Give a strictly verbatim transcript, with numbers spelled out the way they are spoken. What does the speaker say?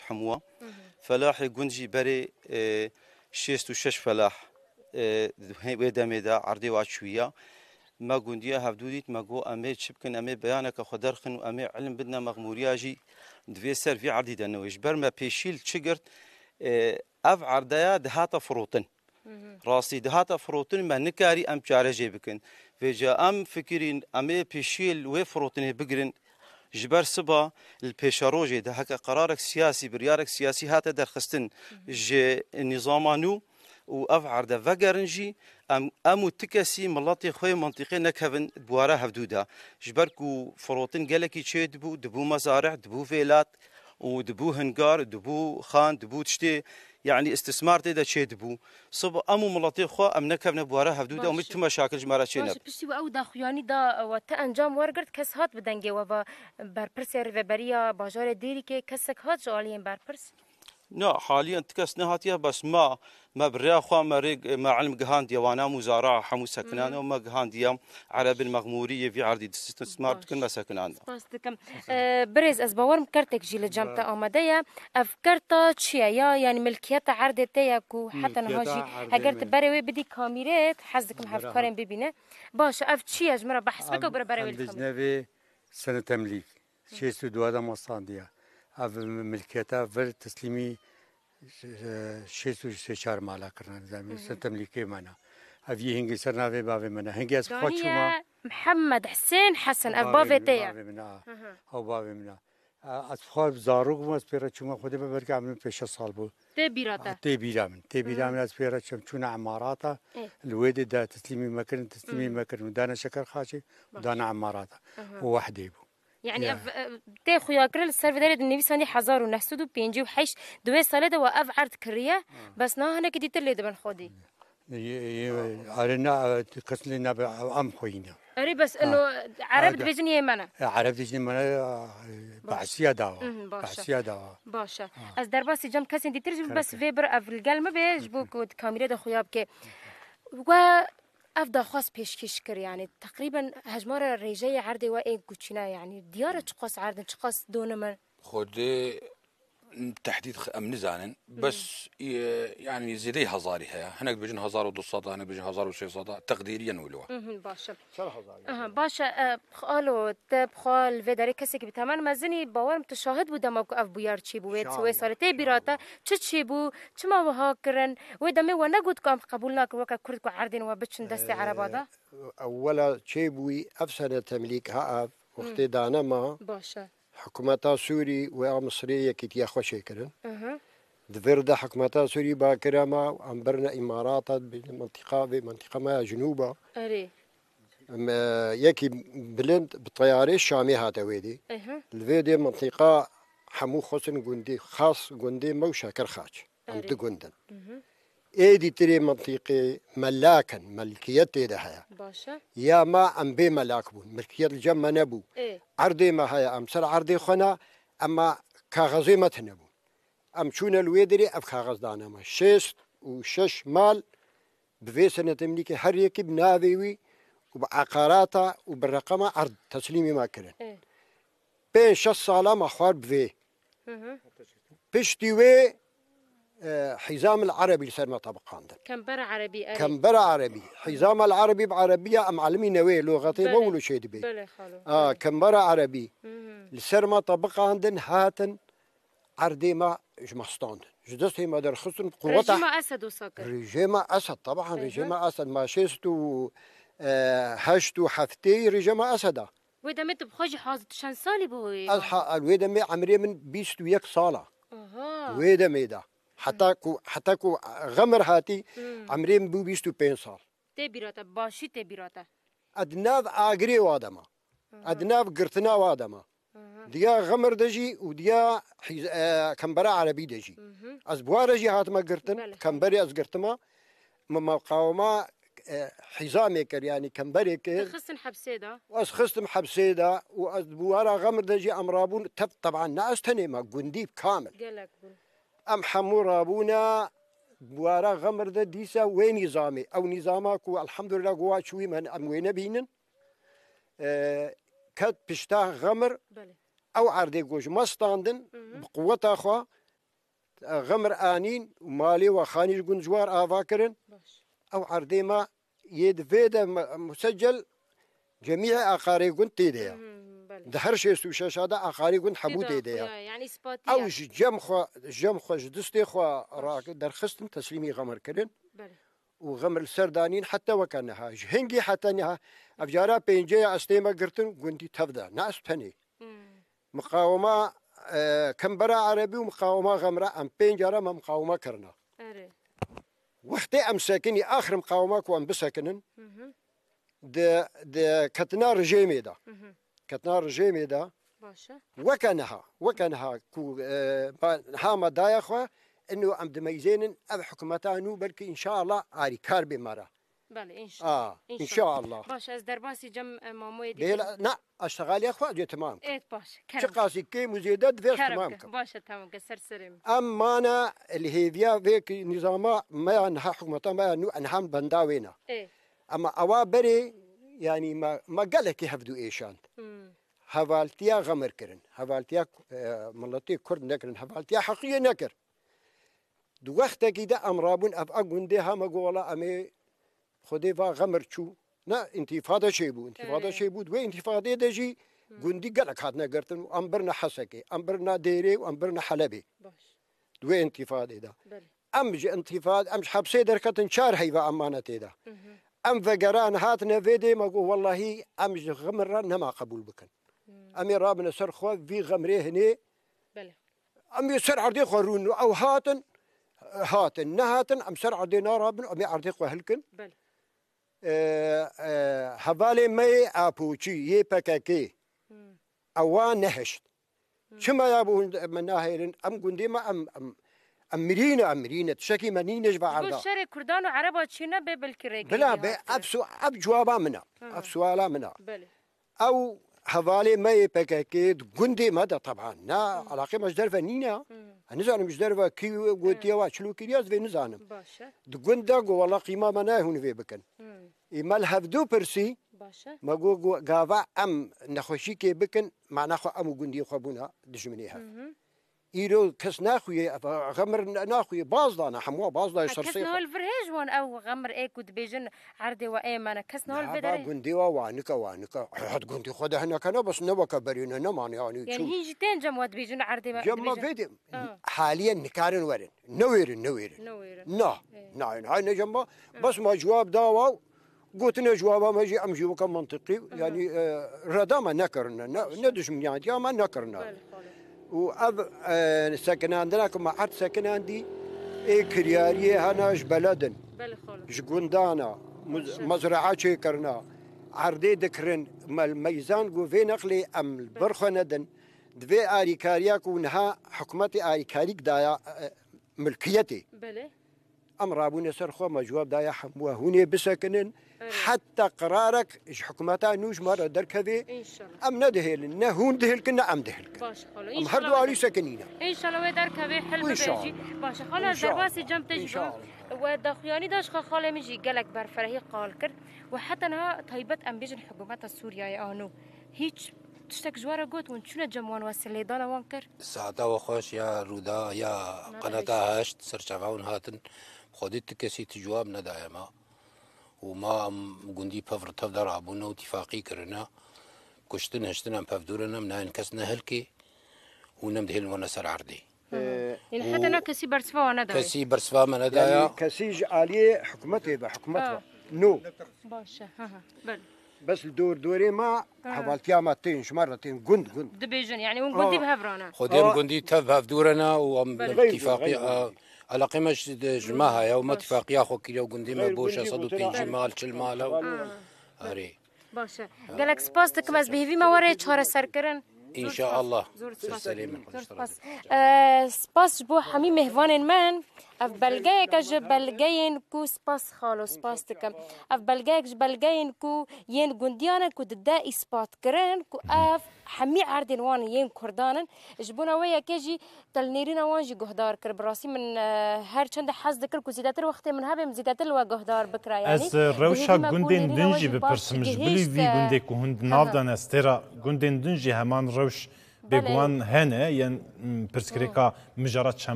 حموه فلاح گونجی بری شست و شش فلاح ويدا ميدا عرضي وعشوية ما قنديا هفدوديت ما جو أمي تشبكن أمي بيانك خدرخن وأمي علم بدنا مغمورياجي دفي سر في عرضي دنويش برما بيشيل تشجرت أف عرضيا دهاتا فروتن راسي دهاتا فروتن ما نكاري أم جارجي بكن فيجا أم فكرين أمي بيشيل وفروتن بقرن جبر سبا البيشاروجي ده هكا قرارك سياسي بريارك سياسي هاتا درخستن جي نظامانو وأفعر ده فقرنجي أم أمو تكسي ملاطي خوي منطقي نكهفن بوارا هفدودا جبركو فروتن قالكي تشي دبو دبو مزارع دبو فيلات ودبو هنقار دبو خان دبو تشتي يعني استثمار تيدا تشي دبو صب أمو ملاطي خو أم نكهفن بوارا هفدودا ومت مشاكل جمارا تشي نب بس أو دا خياني دا وتأنجام ورقرت كس هات بدنجي وفا بربرس ريفبريا باجار ديري كي كسك هات جالين بربرس لا حاليا تكس نهاتيا بس ما ما بريا خوا ما ريق ما علم جهانديا وانا مزارع حمو سكنان وما جهانديا عرب المغمورية في عرض استثمار كل ما سكنان. باسكم بريز أسبوار مكرتك جيل جامتا أمدية أفكرتا تشيا يعني ملكيات عرض تياكو حتى نهاجي هجرت بريوي بدي كاميرات حزكم هفكرين ببينه باش أف تشيا جمرة بحسبك وبر بريوي الكاميرا. سنة تمليك شيء سودوادا مصانديا. أف ملكيتها فر تسليمي شيء سو شار مالا كرنا زمين ستملكي منا أفي هنجي سرنا في باب منا هنجي أسقط شوما محمد حسين حسن أف باب تيا باب منا أو باب منا أسقط زاروق ما أسبيرة شوما خدي ببرك عملوا بيش صالبو تبيراتا تبيرامن تبيرامن أسبيرة شم شونا عماراتا الويد ده تسليمي مكان تسليمي مكان دانا شكر خاشي دانا عماراتا وواحد يبو يعني أف تي خويا كرل السيرفر داري النبي ساني حزار ونحسدو بينجي وحيش دوي صالة ده وأف عرض كريه بس نا هنا كدي تلي دبن خودي. أرنا كسلنا بأم خوينا. أري بس إنه عرب دبيجني يمنا. عرب دبيجني منا بعسيا دوا. بعسيا دوا. باشا. از درباس جم كسين دي ترجم بس فيبر أف القلم بيج بوكود كاميرا ده خويا بك و أفضل خاص بيشكيش كر يعني تقريبا هجمارة الرجاية عرضي وإيه قتشنا يعني ديارة تقص عرض تقص دون من خدي تحديد أم نزانن بس يعني زيدي هزارها هناك بيجن هزار ودصاطة هناك بيجن هزار وشي صاطة تقديريا ولوا باشا أها باشا قالوا تب خال فيداري كسك بتمن مزني باورم تشاهد بودا موقع أف بيار تشي بو ويت سوي صارتي براتا تشي بو تما وهاكرن ودمي ونقود كام قبولنا كوكا كرد عرضين وبتشن دستي عربادا أولا تشي بوي أفسد تمليك هاف وقت دانا ما باشا حكومتا سوري ومصرية كتيا خوشي كرن دفردا حكومتا سوري باكرما أمبرنا إمارات بمنطقة بمنطقة ما جنوبا أري يكي بلند بالطيارة الشامي هذا ويدي الفيدي منطقة حمو خصن جندي خاص جندي موشا كرخاش عند جندن ايدي تري منطقة ملاكا ملكيتي ده باشا يا ما ام بي ملاك بون ملكية الجمع نبو إيه؟ عرضي ما هي ام سر عرضي خنا اما كاغزي ما تنبو ام شون الويدري اف كاغز دانا ما شيست وشش مال بفي سنة تمليكي هر يكي بناذيوي وبعقاراتا وبالرقمة عرض تسليمي ما كرن إيه؟ بين شش صالة ما خوار بفي بشتيوي حزام العربي لسر ما طبقان ده كمبرة عربي أري كمبرة عربي حزام العربي بعربية أم علمي نوي لغتي بولو شيء دبي بله خالو آه كمبرة عربي لسر ما طبقان دن هاتن عردي ما جمستان جدستي ما در خصن قوته رجيم أسد وسكر رجيم أسد طبعا رجيم أسد ما شيستو آه هشتو حفتي رجيم أسد وإذا مت بخوجي حاضر شن سالي بوي أصحى الويدا مي عمري من بيستو يك صالة أها ويدا ميدا حتى كو حتى كو غمر هاتي عمري من بو بيستو بين صال تبيراتا باشي تبيراتا أدناف آجري وادما أدناف قرتنا وادما ديا غمر دجي وديا حيز... آه كمبرا عربي دجي أزبوار جي هاتما قرتن كمبري أز قرتما مقاومة آه حزامي كر يعني كمبري كر خصن حبسيدا وأز خصم حبسيدا وأزبوارا غمر دجي أمرابون تب طبعا ناس تنيما قنديب كامل قالك أم حمو رابونا بوارا غمر ده ديسا وين نظامي أو نظامك والحمد لله قوات شوي من أم وين بينن آه كت بشتاه غمر بله أو عردي جوج مستاندن بقوة أخوا غمر آنين ومالي وخانيش قن جوار آفاكرن أو عردي ما يدفيد مسجل جميع أقاري قن تيديا ده هر شيء سوشة هذا أقاري قن حبو تيديا يعني إثباتية أو جم خو جم خو جدستي خو راك درخستم تسليمي غمر كرن وغمر السردانين حتى وكانها هنجي حتى نها أفجارا بينجي أستيما قرتن قنتي تفدا ناس تاني مقاومة آه كمبرا عربي ومقاومة غمرة أم بينجارا ما مقاومة كرنا وقتي أم ساكني آخر مقاومة كوان بساكنن د د كتنا رجيمي دا كتنا رجيمي دا وكانها وكانها كو آه هاما دايا خوا انه ام دميزين اب حكومتانو بلكي ان شاء الله عاري كار بمرة بله ان شاء الله اه ان شاء الله باش از درباسي جم ماموي دي لا لا اشتغال يا اخوان تمام ايه باش شقاسي كي مزيدات فيش تمام باش تمام كسر سرم اما انا اللي هي فيها فيك نظام ما انها حكومتها ما انه انها بنداوينا ايه اما اوابري يعني ما ما قالك يهفدوا ايشان هفالتيا غمر كرن هفالتيا ملتي كرد نكرن هفالتيا حقيقي نكر دو وقت كده امرابون اف اگونده هم گولا امي خودي فا غمر شو نا انتفاضه شيبو انتفاضه شيبو دو انتفاضه دجي گوندي قلق هادنا قرتن امبرنا حسكي امبرنا ديري وامبرنا حلبي دو انتفاضه ده امج انتفاض امج حبسي دركتن شار هيفا امانتي ده ام فقران هاتنا فيدي ما والله امج غمر نما قبول بكن امي رابنا سرخو في غمري هني بله امي سر عردي خرون او هاتن هاتن نهاتن ام سر عردي نارابن امي عردي خهلكن بله آه آه حوالي مي ابوچي يي بكاكي اوان نهشت شما يا ابو مناهرن ام قندي ما ام ام امرينا امرينا تشكي منينج بعرضه بقول شري كردان وعرب تشينا ببالكريك بلا ب ابسو اب جوابا منا اب سؤالا منا بله او حوالي مي بكاكي قندي ماذا طبعا نا علاقه مش درفه نينا نزانم مش درفه كي قوتيا واشلو كياز في نزانم باشا دقندا والله قيمه منا هون في بكن يمال هفدو برسي باشا ما جو غافا ام نخوشي كي بكن مع نخو ام قندي خبونا دجمنيها إيرو كس ناخوي غمر ناخوي بازدانا حموا بازدا يصرصي كس نهول فرهج وان او غمر ايكو دبيجن عردي وايمانا كس نهول بدري بدري قندي وانكا وانكا حد قندي خدها هنا كنا بس نبا كبرينا نمان يعني يعني هي جتين جم ود بيجن عردي جم فيدي حاليا نكارن ورن نويرن نويرن نويرن نا ناين هاي نجمع بس ما جواب داوا قلت جوابا ما جي امجي وكم منطقي يعني ردما نكرنا ندش من يعني ما نكرنا وأب آه سكن عندنا كم عاد سكن عندي إيه كريارية هناش بلدن جقندانا مزرعة شيء كرنا عردي ذكرن مال ميزان جو في نقلي أم البرخندن دفي آريكاريا كونها حكومتي آريكاريك دايا ملكيتي بله أم رابون سرخو مجواب دايا حموه هوني بسكنن حتى قرارك إيش حكومتها نوش مرة دركبي إن شاء الله أم ندهل نهون دهل كنا أم دهل باش خلاص أم هردو علي سكنينا إن شاء الله ودركبي حلم بيجي باش خلاص درباسي جم تجبر ودخياني داش خاله ميجي قالك برفرهي قال كر وحتى انها طيبت ام بيجن حكومات السوريا انو هيك تشتك جوارا قوت ونشونا جموان واسليدانا وانكر ساعتا وخوش يا رودا يا قناة هشت سرچاون هاتن خودت كسي تجواب ندايما وما قندي بفر تفدر عبونا واتفاقي كرنا كشتن هشتن ام بفدورنا من هاين كسنا هلكي ونمدهل ونسر عردي يعني حتى انا كسي برسفا وانا دايا كسي برسفا من دايا يعني كسي عليه حكومته بحكومتها آه. نو باشا ها بل بس الدور دوري ما حوالتيا مرتين مرتين قند قند دبيجن يعني ونقندي آه. بهفرانا خديم آه. قندي تفهف دورنا واتفاقي على قيمة جماعة يا وما اتفاقيا خو كيلو قندي ما بوش صدو تيجي مال شل ماله هري باشا قالك سباستك ماز بهيفي ما وري تشهر سركرن إن شاء الله زور سباس سباس بو حمي مهوان من اف بلغايك اج بلغاين كو سباس خالو سباس تكم اف بلغايك اج بلغاين كو ين غونديانا كو ددا اثبات كرن كو اف حمي عردن وان ين كردانن جبونا ويا كيجي تلنيرينا وان جي غهدار كر براسي من هر چند حز ذكر كو زيادتر وقت من هبم زيادتر و غهدار بكرا يعني از روشا غوندين دنجي بپرسمج بلی وی غونده کو هند نافدان استرا غوندين دنجي همان روش بگوان هنه ین پرسکریکا مجرد